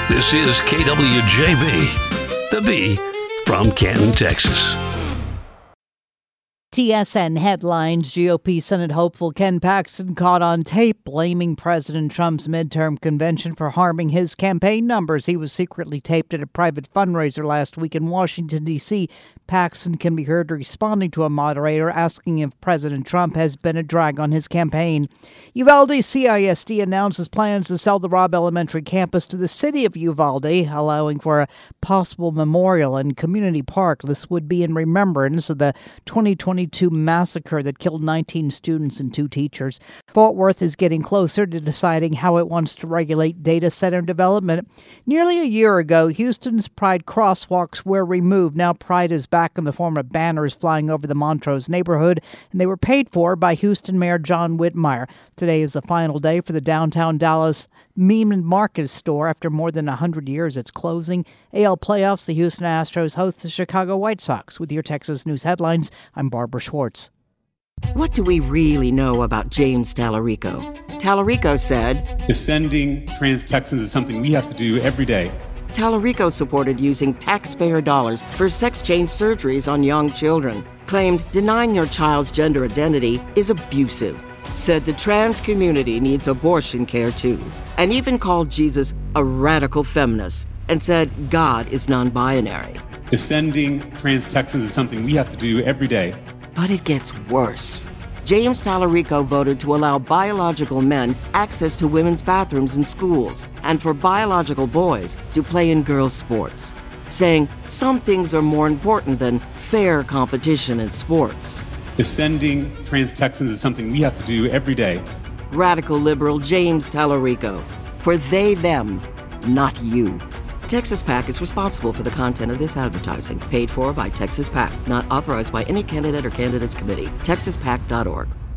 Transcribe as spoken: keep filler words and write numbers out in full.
This is K W J B, the B from Canton, Texas. T S N headlines. G O P Senate hopeful Ken Paxton caught on tape blaming President Trump's midterm convention for harming his campaign numbers. He was secretly taped at a private fundraiser last week in Washington, D C Paxton can be heard responding to a moderator asking if President Trump has been a drag on his campaign. Uvalde C I S D announces plans to sell the Robb Elementary campus to the city of Uvalde, allowing for a possible memorial and community park. This would be in remembrance of the twenty twenty-two massacre that killed nineteen students and two teachers. Fort Worth is getting closer to deciding how it wants to regulate data center development. Nearly a year ago, Houston's Pride crosswalks were removed. Now Pride is back in the form of banners flying over the Montrose neighborhood, and they were paid for by Houston Mayor John Whitmire. Today is the final day for the downtown Dallas Neiman Marcus store. After more than one hundred years, it's closing. A L playoffs, the Houston Astros host the Chicago White Sox. With your Texas News headlines, I'm Barbara Schwartz. What do we really know about James Tallarico? Tallarico said, defending trans Texans is something we have to do every day. Tallarico supported using taxpayer dollars for sex change surgeries on young children, claimed denying your child's gender identity is abusive, said the trans community needs abortion care too, and even called Jesus a radical feminist and said God is non-binary. Defending trans Texans is something we have to do every day. But it gets worse. James Tallarico voted to allow biological men access to women's bathrooms in schools and for biological boys to play in girls' sports, saying some things are more important than fair competition in sports. Defending trans Texans is something we have to do every day. Radical liberal James Tallarico. For they, them, not you. Texas PAC is responsible for the content of this advertising. Paid for by Texas PAC. Not authorized by any candidate or candidates committee. Texas PAC dot org.